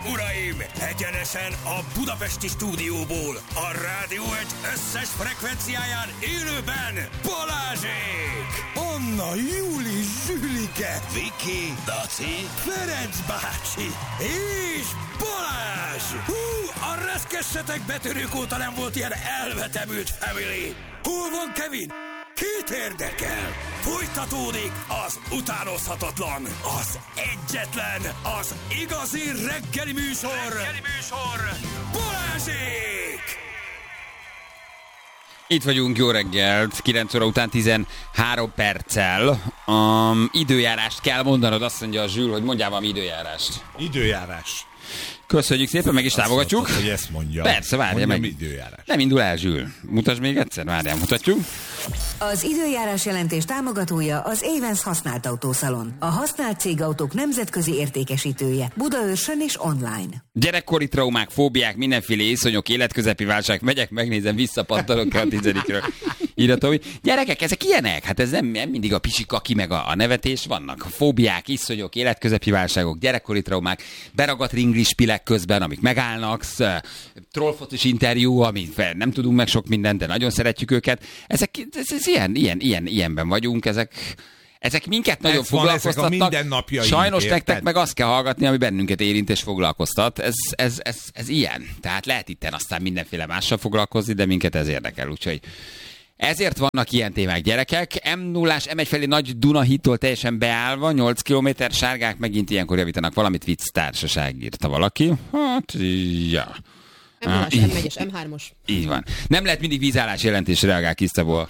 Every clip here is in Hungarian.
uraim, egyenesen a budapesti stúdióból, a Rádió Egy összes frekvenciáján élőben Balázsék! Anna, Júli, Zsülike, Viki, Daci, Ferenc bácsi és Balázs! Hú, a reszkessetek betörők óta nem volt ilyen elvetemült family! Hol van Kevin? Kit érdekel? Folytatódik az utánozhatatlan, az egyetlen, az igazi reggeli műsor, Balázsék! Itt vagyunk, jó reggelt, 9 óra után 13 perccel. Időjárást kell mondanod, azt mondja a Zsül, hogy mondjál valami időjárást. Időjárás. Köszönjük szépen, meg is támogatjuk. Mondtad, hogy ezt mondja. Persze, várjál meg. Időjárás. Nem indul el, Zsül. Mutasd még egyszer, várjál, mutatjuk. Az időjárás jelentés támogatója az Évensz használt autószalon. A használt cégautók nemzetközi értékesítője. Budaörsön és online. Gyerekkori traumák, fóbiák, mindenféle iszonyok, életközepi válság. Megyek, megnézem, visszapattanok a 10-ről. Írja, gyerekek, ezek ilyenek? Hát ez nem mindig a pisikaki meg a nevetés. Vannak fóbiák, iszonyok, életközepi válságok, gyerekkori traumák, beragadt ringlispilek közben, amik megállnak, trollfotos interjú, amit nem tudunk meg sok mindent, de nagyon szeretjük őket. Ezek ilyenben vagyunk, ezek minket nagyon foglalkoztatnak. Sajnos nektek meg azt kell hallgatni, ami bennünket érint és foglalkoztat. Ez ilyen. Tehát lehet itten aztán mindenféle mással foglalkozni, de minket ez érdekel, úgyhogy ezért vannak ilyen témák, gyerekek. M0-ás M1 felé Nagy Dunahídtól teljesen beállva, 8 km, sárgák megint ilyenkor javítanak valamit, vicc társaság, írta valaki. Hát, ja. M0-as, M1-es, M3-os. Így van. Nem lehet mindig vízállás jelentés, reagál Kisztából.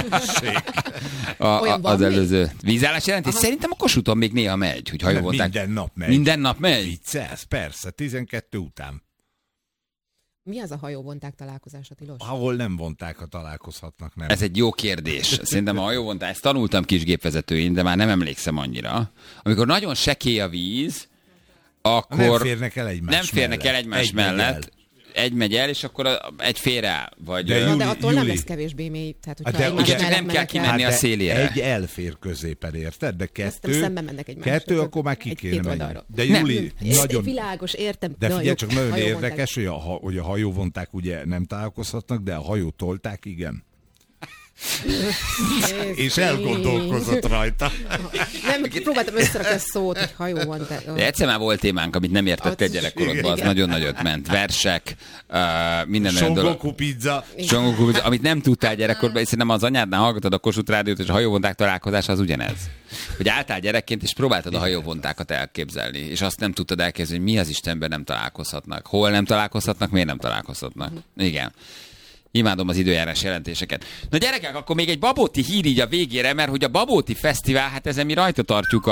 Az előző vízállás jelentés. Aha. Szerintem a Kossuthon még néha megy, hogy hajóvonták. Minden nap megy. Minden nap megy? Viccelsz, persze, 12 után. Mi az a hajóvonták találkozása, tilos? Ahol nem vonták, ha találkozhatnak, nem. Ez egy jó kérdés. Szerintem a hajóvontás, ezt tanultam kisgépvezetőin, de már nem emlékszem annyira. Amikor nagyon sekély a víz, akkor nem férnek el egymás mellett. Egy megy el, és akkor egy félre vagy. De attól nem lesz kevésbé mély. Tehát, csak nem kell kimenni a szélére. Egy elfér középen, érted? De kettő akkor már ki kéne menni. De Júli, nagyon... Világos, értem. De figyelj, csak nagyon érdekes, hogy a hajóvonták ugye nem találkozhatnak, de a hajót tolták, igen. És elgondolkozott rajta. Nem, próbáltam összerakni a szót, hogy hajó van. De egyszer már volt témánk, amit nem értettél gyerekkorodban, az nagyon nagyot ment. Versek, minden olyan dolog. Songoku pizza, amit nem tudtál gyerekkorban, hiszen nem az anyádnál hallgatod a Kossuth Rádiót, és a hajóvonták találkozása az ugyanez. Hogy álltál gyerekként, és próbáltad a hajóvontákat elképzelni, és azt nem tudtad elképzelni, hogy mi az Istenben nem találkozhatnak. Hol nem találkozhatnak, miért nem találkozhatnak. Igen. Imádom az időjárás jelentéseket. Na gyerekek, akkor még egy babóti hír így a végére, mert hogy a babóti fesztivál, hát ezen mi rajta tartjuk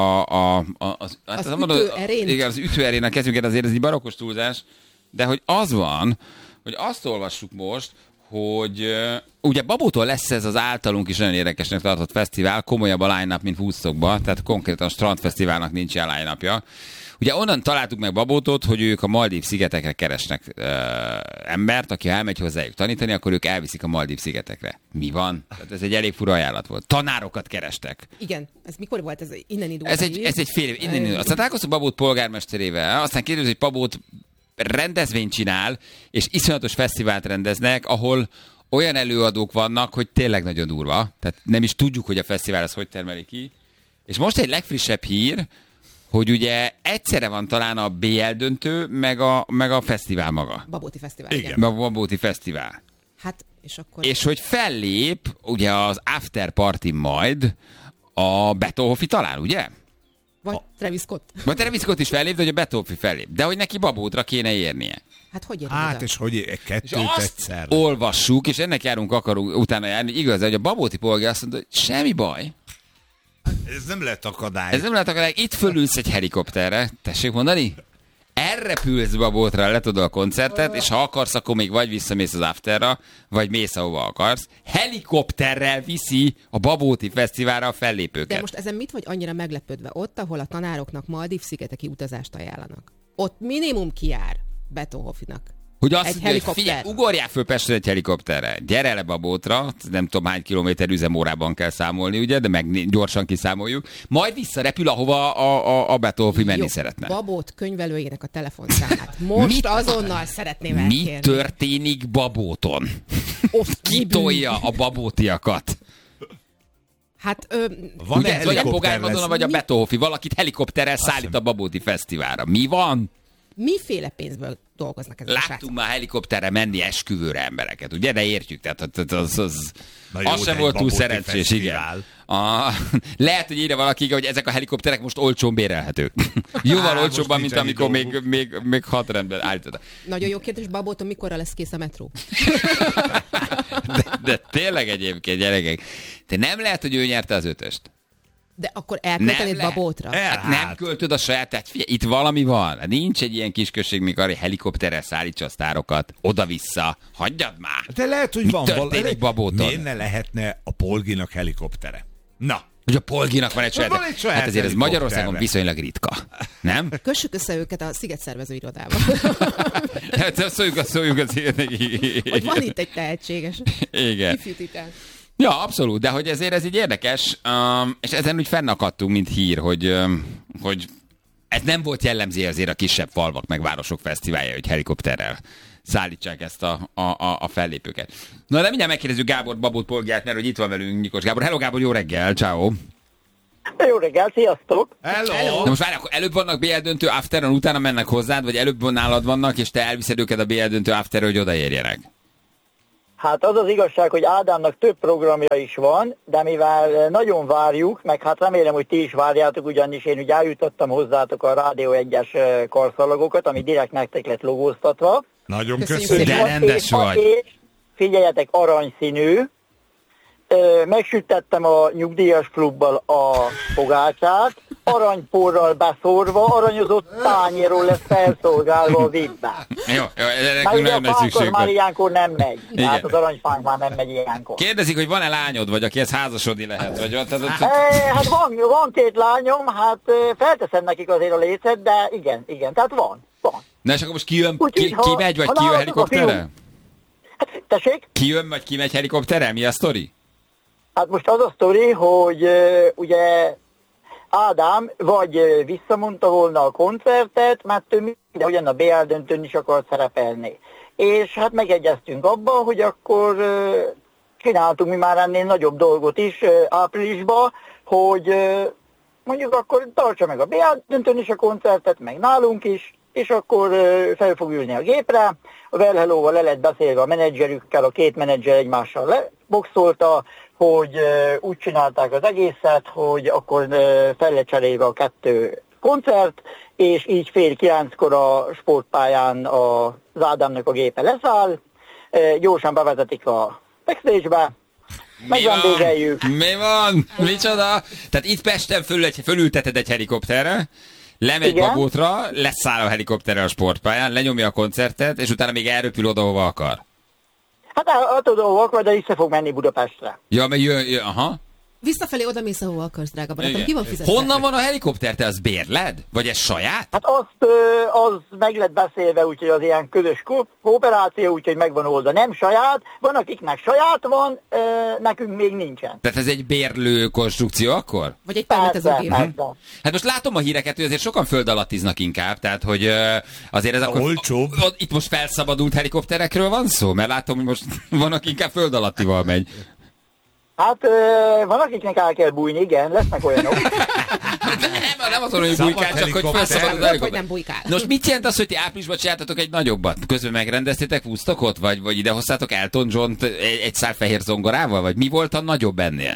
az ütőerént. Igen, az ütőerén a kezünket, azért ez egy barokkos túlzás, de hogy az van, hogy azt olvassuk most, hogy ugye Babótól lesz ez az általunk is nagyon érdekesnek tartott fesztivál, komolyabb a line-up, mint Woodstockban, tehát konkrétan a Strandfesztiválnak nincs ilyen line-upja. Ugye onnan találtuk meg Babótot, hogy ők a Maldív-szigetekre keresnek embert, aki elmegy hozzájuk tanítani, akkor ők elviszik a Maldív-szigetekre. Mi van? Tehát ez egy elég fura ajánlat volt. Tanárokat kerestek. Igen. Ez mikor volt? Ez innen indult? Ez egy fél év. Innen indult. Aztán találkoztunk Babót polgármesterével, aztán kérdezik, hogy Babót rendezvényt csinál, és iszonyatos fesztivált rendeznek, ahol olyan előadók vannak, hogy tényleg nagyon durva. Tehát nem is tudjuk, hogy a fesztivál az hogy termeli ki. És most egy legfrissebb hír, hogy ugye egyszerre van talán a BL döntő, meg a fesztivál maga. Babóti fesztivál, igen. A Babóti fesztivál. Hát, és akkor... És hogy fellép, ugye az after party majd a Beethoven talán, ugye? Vagy Travis Scott. Vagy Travis Scott is fellép, de hogy a Beethoven fellép. De hogy neki Babótra kéne érnie. Hát hogy érni Hát, és hogy kettőt egyszer. Olvassuk, és ennek akarunk utána járni. Igaz, hogy a Babóti polgár azt mondta, hogy semmi baj. Ez nem lehet akadály. Itt fölülsz egy helikopterre, tessék mondani? Elrepülsz Babótra, letudol a koncertet, és ha akarsz, akkor még vagy visszamész az afterra, vagy mész, ahova akarsz. Helikopterrel viszi a Babóti Fesztiválra a fellépőket. De most ezen mit vagy annyira meglepődve? Ott, ahol a tanároknak Maldív-szigeteki utazást ajánlanak. Ott minimum kijár Beethovennak. Hogy azt Egy mondja, hogy helikopter. figyelj, ugorjál föl Pestre egy helikopterre, gyere le Babótra, nem tudom hány kilométer üzemórában kell számolni, ugye, de meg gyorsan kiszámoljuk, majd visszarepül, ahova a Beethoven menni Jó, szeretne. Babót könyvelőjének a telefonszámát. Most azonnal szeretném elkérni. Mi történik Babóton? Ki tolja a babótiakat? Hát, Van Ugye ez vagy a helikopter Pogány Madonna, lesz? vagy a Beethoven, valakit helikopterrel szállít a Babóti Fesztiválra. Mi van? miféle pénzből dolgoznak ezek a srácok? Láttunk már helikopterre menni esküvőre embereket, ugye? De értjük, tehát az Na jó, az de sem egy volt túl Babóti szerencsés, igen. fesztivál. Lehet, hogy írja valaki, hogy ezek a helikopterek most olcsón bérelhetők. Jóval most olcsóbban, nincs mint ennyi amikor még 6 rendben állítottak. Nagyon jó kérdés, Babóton mikorra lesz kész a metró? De tényleg egyébként, gyerekek. De nem lehet, hogy ő nyerte az 5-öst. De akkor elköltenéd lehet. Babótra? Hát nem költöd a saját, tehát figyelj, itt valami van. Nincs egy ilyen kis község, mikor egy helikopterrel szállítsa a sztárokat oda-vissza. Hagyjad már! De lehet, hogy Mi van történik Babóton? Miért ne lehetne a Polginak helikoptere? Na, Hogy a Polginak van egy saját... Van egy saját Hát azért ez helikopterre. Magyarországon viszonylag ritka. Nem? Kössük össze őket a Sziget szervező irodával. Hát szóljuk az Hogy van itt egy tehetséges Igen. ifjú titán. Ja, abszolút, de hogy ezért ez így érdekes, és ezen úgy fennakadtunk, mint hír, hogy ez nem volt jellemző azért a kisebb falvak meg városok fesztiválja, hogy helikopterrel szállítsák ezt a fellépőket. Na, de mindjárt megkérdezzük Gábor Babót Polgát, mert hogy itt van velünk Nyikos Gábor. Hello Gábor, jó reggel, ciao. Jó reggel, sziasztok! hello! Na most várj, akkor előbb vannak BL döntő afteron, utána mennek hozzád, vagy előbb nálad vannak, és te elviszed őket a BL döntő afterre, hogy odaérjenek? Hát az az igazság, hogy Ádámnak több programja is van, de mivel nagyon várjuk, meg hát remélem, hogy ti is várjátok, ugyanis én ugye eljutottam hozzátok a Rádió 1-es karszalagokat, ami direkt nektek lett logóztatva. Nagyon Köszönjük köszönjük. De rendes vagy. És figyeljetek, aranyszínű. Megsüttettem a nyugdíjas klubbal a pogácsát, aranyporral beszórva, aranyozott tányéról lesz felszolgálva a VIP-be. Jó, erre Már nekünk ugye a nagyon nagy fánkor szükség már van. ilyenkor nem megy. Igen. Tehát az aranyfánk már nem megy ilyenkor. Kérdezik, hogy van-e lányod, vagy akihez házasodni lehet? Vagy, Hát van két lányom, hát felteszem nekik azért a lécet, de igen, tehát van. Na és akkor most ki jön, Úgyhogy, ki ha- megy, vagy ha ki jön nálatok a helikopterrel? Hát, tessék? Ki jön, vagy ki megy helikopterrel? Mi a sztori? Hát most az a sztori, hogy ugye Ádám vagy visszamondta volna a koncertet, mert ő mindenhogyan a BL döntőn is akart szerepelni. És hát megegyeztünk abban, hogy akkor csináltunk mi már ennél nagyobb dolgot is áprilisban, hogy mondjuk akkor tartsa meg a BL döntőn is a koncertet, meg nálunk is, és akkor fel fog ülni a gépre. A Well Hello-val le lett beszélve a menedzserükkel, a két menedzser egymással leboxolta, hogy úgy csinálták az egészet, hogy akkor fel lett cserélve a 2 koncert, és így 8:30 a sportpályán az Ádámnak a gépe leszáll, gyorsan bevezetik a backstage-be, megvendégeljük. Mi van? Micsoda? Tehát itt Pesten fölülteted egy helikopterre, lemegy Igen. Babótra, leszáll a helikopterre a sportpályán, lenyomja a koncertet, és utána még elröpül oda, hova akar. Hát attól de vissza fog menni Budapestre. Ja, meg jön, aha. Visszafelé odamész, ahova akarsz, drága barátom. Igen. Ki van fizetve? Honnan van a helikopter? Te az bérled? Vagy ez saját? Hát az meg lett beszélve, úgyhogy az ilyen közös kooperáció, úgyhogy megvan oldva. Nem saját, van akiknek saját van, nekünk még nincsen. Tehát ez egy bérlő konstrukció akkor? Vagy egy permetezőgép. Persze. Hát most látom a híreket, hogy azért sokan föld alattiznak inkább, tehát hogy azért ez akkor... Olcsóbb. Itt most felszabadult helikopterekről van szó? Mert látom, hogy most van, aki inkább föld alattival megy. Hát van akiknek el kell bújni, igen, lesznek olyanok. Nem azon, hogy Szabad bujkál, csak hogy helikopter. felszabadult Vagy helikopter. nem bujkál. Nos, mit jelent az, hogy ti áprilisban csináltatok egy nagyobbat? Közben megrendeztétek Woodstockot? Vagy ide hoztátok Elton John-t egy szál fehér zongorával? Vagy mi volt a nagyobb ennél?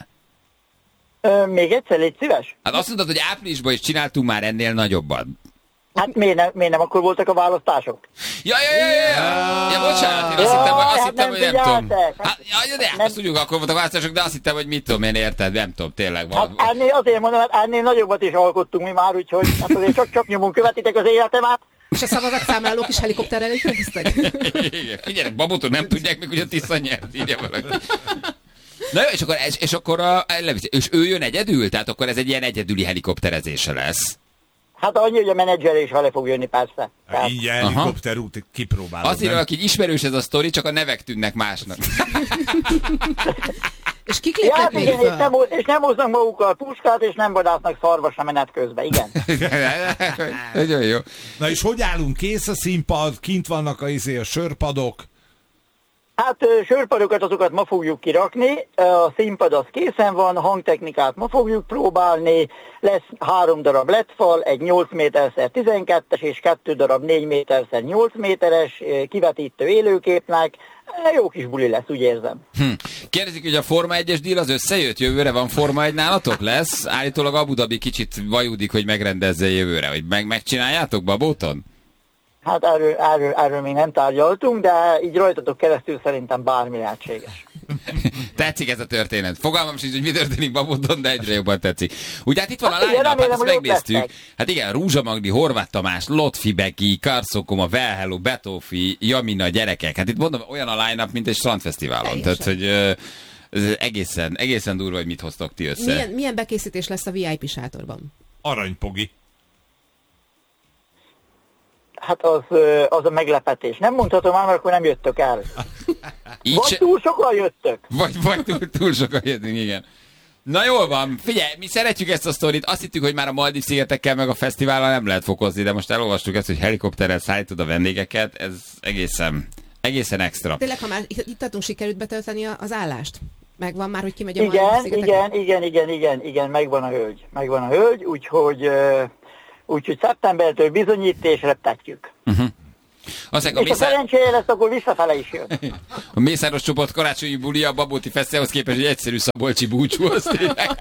Még egyszer, légy szíves. Hát azt mondtad, hogy áprilisban is csináltunk már ennél nagyobbat. Hát miért nem akkor voltak a választások? Ja, bocsánat, én azt hittem, hogy nem tudom. figyeltek. Hát, de Nem. azt tudjuk, akkor voltak választások, de azt hittem, hogy mit tudom én, érted, nem tudom, tényleg. Hát ennél azért mondom, hát ennél nagyobbat is alkottunk mi már, úgyhogy hát azért csak nyomon követitek az életemet. És a szavazatszámlálók is helikopterrel érkeztek? Igen, figyeljenek, Babóton nem tudják még, hogy a Tisza nyert, írja valaki. Na jó, és akkor leviszi. És ő jön egyedül? Tehát akkor ez egy ilyen egyedüli helikopterezése lesz. Hát annyi, hogy a menedzser is vele fog jönni, persze. Így helikopterút kipróbálod. Azért, aki ismerős ez a sztori, csak a nevek tűnnek másnak. És kik lépnek még igen, föl? és nem hoznak magukkal puskát, és nem vadásznak szarvas a menet közben, igen. Nagyon jó. Na és hogy állunk? Kész a színpad? Kint vannak a sörpadok? Hát sörpadokat azokat ma fogjuk kirakni, a színpad az készen van, a hangtechnikát ma fogjuk próbálni, lesz 3 darab LED-fal, egy 8 méter-12-es és 2 darab 4 méter-8 méteres kivetítő élőképnek. Jó kis buli lesz, úgy érzem. Kérdezik, hogy a Forma 1-es díl az összejött? Jövőre van Forma 1 nálatok? Lesz? Állítólag Abu Dhabi kicsit vajudik, hogy megrendezze jövőre. Hogy megcsináljátok Babóton? Hát erről még nem tárgyaltunk, de így rajtatok keresztül szerintem bármi lehetséges. Tetszik ez a történet. Fogalmam sincs, hogy mi történik Babóton, de egyre jobban tetszik. Ugye hát itt van a line-up, hát ezt megnéztük. Hát igen, Rúzsa Magdi, Horváth Tamás, Lotfi Beki, Karszokoma, Velhello, Betófi, Jamina, gyerekek. Hát itt mondom, olyan a line-up, mint egy strandfesztiválon. Tehát, hogy ez egészen durva, hogy mit hoztok ti össze. Milyen bekészítés lesz a VIP sátorban? Aranypogi. Hát az a meglepetés. Nem mondhatom már, mert akkor nem jöttök el. Vagy túl sokan jöttök. Vagy túl sokan jöttünk, igen. Na jól van, figyelj, mi szeretjük ezt a sztorit, azt hittük, hogy már a Maldív-szigetekkel meg a fesztivállal nem lehet fokozni, de most elolvastuk ezt, hogy helikopterrel szállítod a vendégeket, ez egészen extra. Tényleg, ha már itt adtunk, sikerült betölteni az állást? Megvan már, hogy kimegy a Maldív-szigetekkel? Igen, megvan a hölgy, úgyhogy szeptembertől bizonyít és reptetjük. És a szerencséje lesz, akkor visszafele is jön. A Mészáros csoport karácsonyi buli a Babóti Fesztiválhoz képest egy egyszerű szabolcsi búcsú, azt tényleg.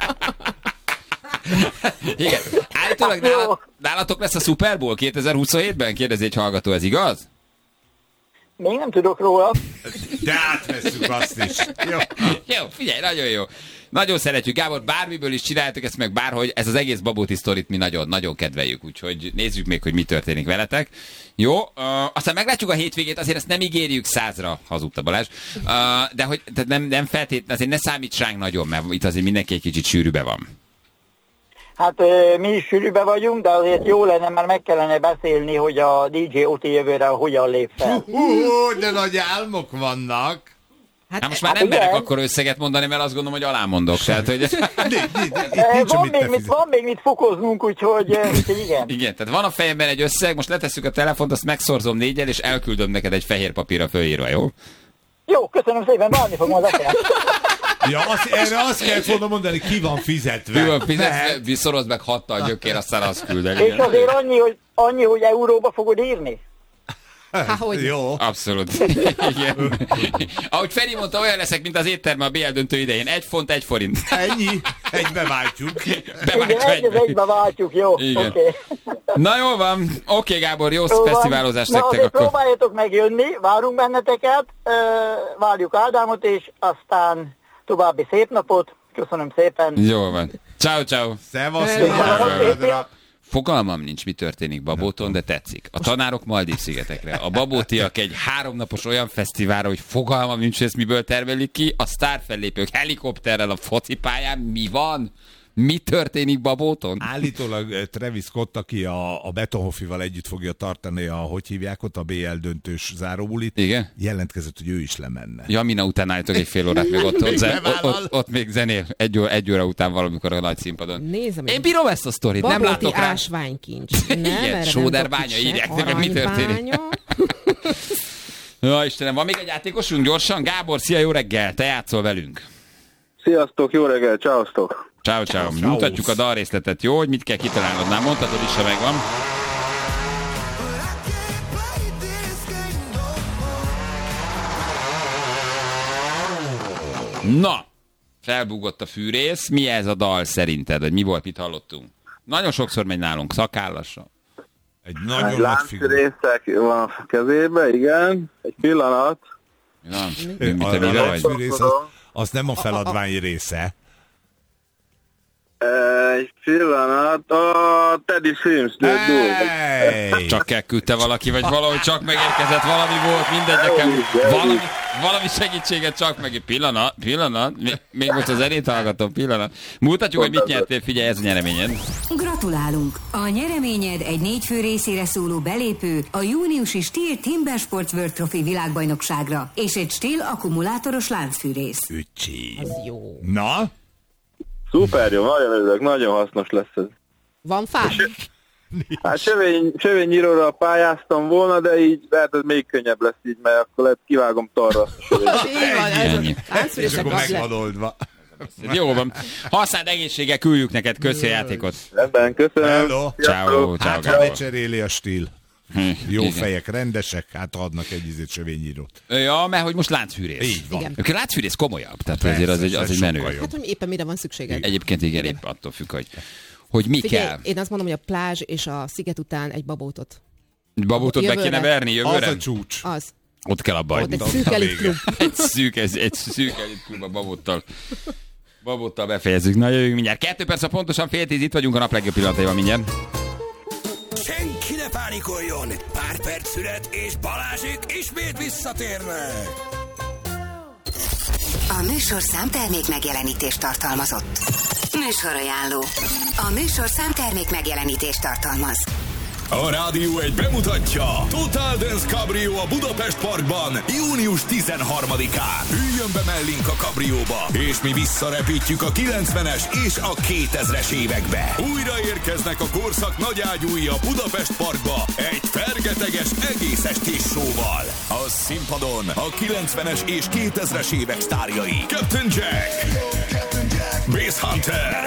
Igen. Állítólag nálatok lesz a Super Bowl 2027-ben? Kérdezi egy hallgató, ez igaz? Még nem tudok róla. De átvesszük azt is. Jó, figyelj, nagyon jó. Nagyon szeretjük, Gábor, bármiből is csináljátok ezt meg bárhogy, ez az egész Babóti sztorit mi nagyon kedveljük, úgyhogy nézzük még, hogy mi történik veletek. Jó, aztán meglátjuk a hétvégét, azért ezt nem ígérjük 100-ra, hazudta Balázs, de hogy nem feltétlenül, azért ne számíts ránk nagyon, mert itt azért mindenki egy kicsit sűrűbe van. Hát mi is sűrűbe vagyunk, de azért jó lenne, mert meg kellene beszélni, hogy a DJ Oti jövőre hogyan lép fel. De nagy álmok vannak. Hát most már nem merek akkor összeget mondani, mert azt gondolom, hogy alámondok. Tehát, hogy... van még mit fokoznunk, úgyhogy igen. Igen, tehát van a fejemben egy összeg, most letesszük a telefont, azt megszorzom 4-el, és elküldöm neked egy fehér papírra fölírva, jó? Jó, köszönöm szépen, várni fogom az akár. Ja, erre azt kellett volna mondani, ki van fizetve. Ki van fizetve, szorozd meg 6-tal gyökér, aztán azt küldeni. És azért annyi, hogy euróba fogod írni? Hogy? Jó. Abszolút. Igen. Ahogy Feri mondta, olyan leszek, mint az étterme a BL döntő idején. 1 font, 1 forint. Ennyi. Egybe váltjuk. Igen, egybe váltjuk, jó. Okay. Na jól van. Oké, Gábor, jó fesztiválozást nektek akkor. Próbáljatok megjönni, várunk benneteket, várjuk Ádámot, és aztán további szép napot. Köszönöm szépen. Jól van. Ciao, ciao. Szevasz. Fogalmam nincs, mi történik Babóton, de tetszik. A tanárok Maldív-szigetekre, a babótiak egy 3 napos olyan fesztiválra, hogy fogalmam nincs, hogy ezt miből tervelik ki, a sztárfellépők helikopterrel a focipályán, mi van? Mi történik Babóton? Állítólag Travis Scott, aki a Betonhoffival együtt fogja tartani hogy hívják ott, a BL döntős záróbulit. Igen? Jelentkezett, hogy ő is lemenne. Jamina után állítok egy fél órát, még ott még zenél. Egy óra után valamikor a nagy színpadon. Nézem, én bírom ezt a sztorit, nem látok rá. Ásványkincs. Igen, Sóderbánya, írják nekem, mi történik. Ja, Istenem, van még egy játékosunk gyorsan? Gábor, szia, jó reggel, te játszol velünk. Sziasztok, jó reggel, csausztok. Ciao. Mutatjuk a dalrészletet, jó? Hogy mit kell kitalálnod? Már mondhatod is, ha megvan. Na, felbúgott a fűrész. Mi ez a dal szerinted? Vagy mi volt, mit hallottunk? Nagyon sokszor megy nálunk, szakállasra. Egy nagyon nagy figura. Láncrészek van a kezébe, igen. Egy pillanat. A fűrész az nem a feladvány része. Egy pillanat, a Teddy Swims. Csak elküldte valaki, vagy valahogy csak megérkezett, valami volt, mindegy, nekem Valami segítséget csak meg. Pillanat. Még most az zenét hallgatom, pillanat. Mutatjuk, hogy mit nyertél, figyelj, ez a nyereményed. Gratulálunk! A nyereményed egy 4 fő részére szóló belépő a júniusi Stihl Timber Sports World Trophy világbajnokságra és egy Stihl akkumulátoros láncfűrész. Ücsi. Az jó. Na? Szuper jó, nagyon örülök, nagyon hasznos lesz ez. Van fád? Hát sövénynyíróra pályáztam volna, de így lehet, ez még könnyebb lesz így, mert akkor lehet kivágom tarra. És akkor meg van oldva. Jó van. Használd egészséggel, küldjük neked, köszi a játékot. Ebben köszönöm. Hello. Ciao. Hát, ha lecseréli a Stihl. Jó Igen. fejek, rendesek, hát adnak egy sövénynyírót. Ja, mert hogy most láncfűrész. Így van. Igen. A láncfűrész komolyabb, tehát Persze, azért az egy menő. sokkal jobb. Hát, hogy éppen mire van szükséged. Egyébként igen, épp attól függ, hogy mi Figyelj, kell. én azt mondom, hogy a plázs és a sziget után egy babótot. Babótot be Jövőre. kéne verni Az jövőre? a csúcs. Az. Ott kell abba Ott hagyni. egy szűk elit klub. Egy szűk elit klub a babóttal befejezzük. Na, jövünk mindjárt. 2 perc a pontosan 9:30, itt vagyunk a nap legjobb pillanataival mindjárt. Senki ne pánikoljon! Pár perc szület, és Balázsék ismét visszatérnek! A műsorszám termék megjelenítést tartalmazott. Műsorajánló. A műsorszám termék megjelenítést tartalmaz. A Rádió 1 bemutatja Total Dance Cabrio a Budapest Parkban június 13-án. Üljön be mellénk a kabrióba, és mi visszarepítjük a 90-es és a 2000-es évekbe. Újra érkeznek a korszak nagyágyúi a Budapest Parkba egy fergeteges egész estés showval. A színpadon a 90-es és 2000-es évek sztárjai Captain Jack, Bass Hunter,